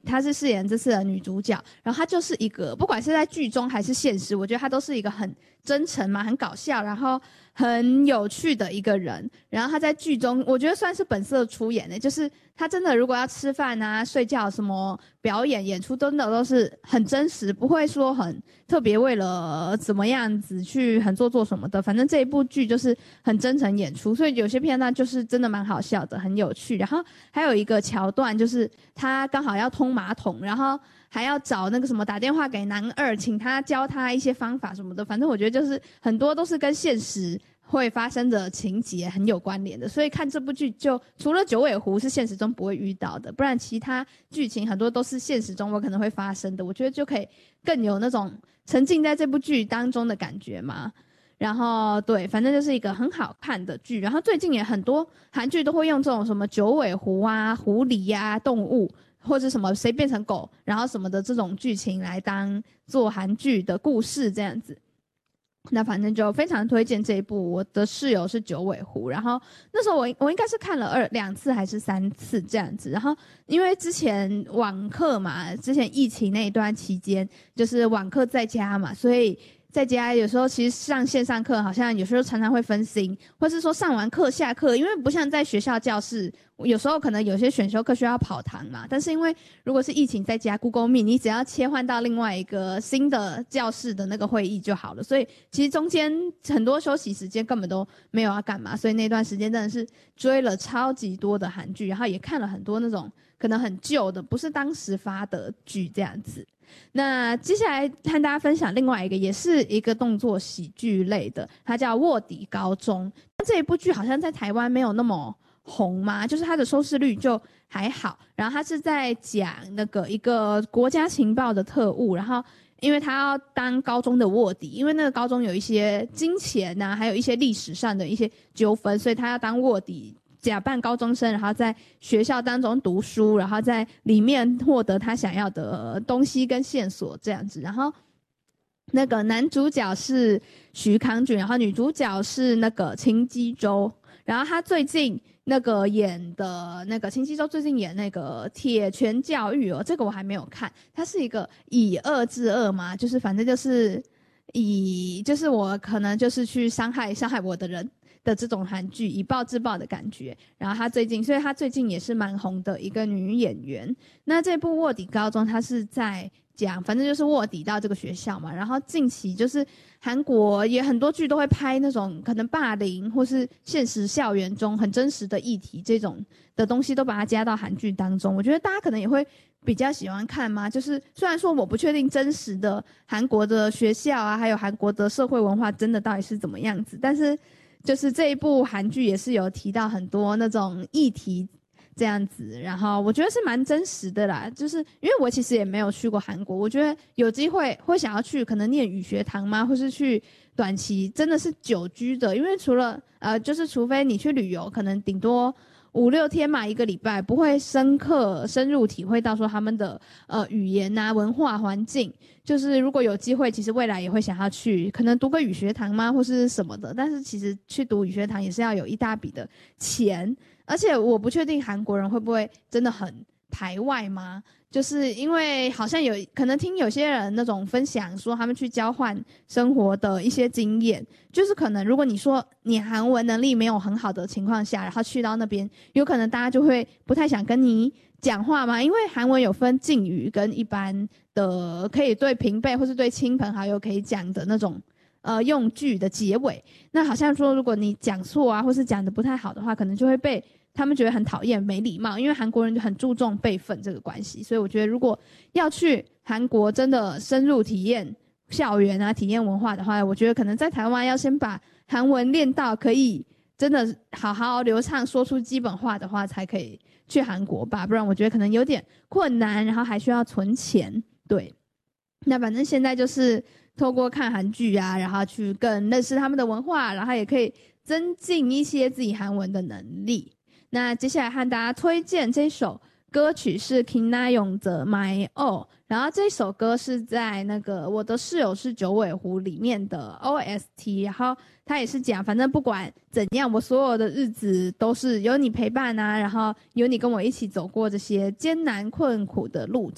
她是饰演这次的女主角，然后她就是一个不管是在剧中还是现实，我觉得她都是一个很真诚嘛，很搞笑，然后很有趣的一个人。然后她在剧中我觉得算是本色出演的，就是她真的如果要吃饭啊、睡觉什么表演演出真的都是很真实，不会说很特别为了怎么样子去很做什么的，反正这一部剧就是很真诚演出，所以有些片段就是真的蛮好笑的，很有趣。然后还有一个桥段就是她刚好要通马桶，然后还要找那个什么打电话给男二，请他教他一些方法什么的，反正我觉得就是很多都是跟现实会发生的情节很有关联的，所以看这部剧就除了九尾狐是现实中不会遇到的，不然其他剧情很多都是现实中我可能会发生的，我觉得就可以更有那种沉浸在这部剧当中的感觉嘛。然后对，反正就是一个很好看的剧。然后最近也很多韩剧都会用这种什么九尾狐啊、狐狸啊、动物或者什么谁变成狗然后什么的这种剧情来当做韩剧的故事这样子。那反正就非常推荐这一部。我的室友是九尾狐，然后那时候我应该是看了2次还是3次这样子。然后因为之前网课嘛，之前疫情那一段期间就是网课在家嘛，所以在家有时候其实上线上课好像有时候常常会分心，或是说上完课下课，因为不像在学校教室有时候可能有些选修课需要跑堂嘛，但是因为如果是疫情在家 Google Meet 你只要切换到另外一个新的教室的那个会议就好了，所以其实中间很多休息时间根本都没有要干嘛，所以那段时间真的是追了超级多的韩剧，然后也看了很多那种可能很旧的不是当时发的剧这样子。那接下来和大家分享另外一个也是一个动作喜剧类的，它叫卧底高中。这一部剧好像在台湾没有那么红嘛，就是它的收视率就还好，然后它是在讲那个一个国家情报的特务，然后因为他要当高中的卧底，因为那个高中有一些金钱啊还有一些历史上的一些纠纷，所以他要当卧底，假扮高中生，然后在学校当中读书，然后在里面获得他想要的东西跟线索这样子。然后那个男主角是徐康俊，然后女主角是那个秦基周，然后他最近那个演的那个秦基周最近演那个铁拳教育这个我还没有看，他是一个以恶制恶嘛，就是反正就是就是我可能就是去伤害我的人的这种韩剧，以暴制暴的感觉。然后所以她最近也是蛮红的一个女演员。那这部卧底高中她是在讲反正就是卧底到这个学校嘛，然后近期就是韩国也很多剧都会拍那种可能霸凌或是现实校园中很真实的议题这种的东西都把它加到韩剧当中，我觉得大家可能也会比较喜欢看嘛。就是虽然说我不确定真实的韩国的学校啊还有韩国的社会文化真的到底是怎么样子，但是就是这一部韩剧也是有提到很多那种议题这样子，然后我觉得是蛮真实的啦。就是因为我其实也没有去过韩国，我觉得有机会会想要去可能念语学堂吗，或是去短期真的是久居的，因为除了就是除非你去旅游可能顶多5-6天嘛，1个礼拜，不会深入体会到说他们的语言啊文化环境。就是如果有机会其实未来也会想要去可能读个语学堂吗或是什么的，但是其实去读语学堂也是要有一大笔的钱，而且我不确定韩国人会不会真的很排外吗，就是因为好像可能听有些人那种分享说他们去交换生活的一些经验，就是可能如果你说你韩文能力没有很好的情况下，然后去到那边有可能大家就会不太想跟你讲话嘛，因为韩文有分敬语跟一般的可以对平辈或是对亲朋好友可以讲的那种用句的结尾，那好像说如果你讲错啊或是讲的不太好的话，可能就会被他们觉得很讨厌没礼貌，因为韩国人就很注重辈分这个关系。所以我觉得如果要去韩国真的深入体验校园啊体验文化的话，我觉得可能在台湾要先把韩文练到可以真的好好流畅说出基本话的话才可以去韩国吧，不然我觉得可能有点困难，然后还需要存钱。对，那反正现在就是透过看韩剧啊，然后去更认识他们的文化，然后也可以增进一些自己韩文的能力。那接下来和大家推荐这首歌曲是 Kim的 My All， 然后这首歌是在那个我的室友是九尾狐里面的 OST， 然后他也是讲反正不管怎样我所有的日子都是有你陪伴啊，然后有你跟我一起走过这些艰难困苦的路。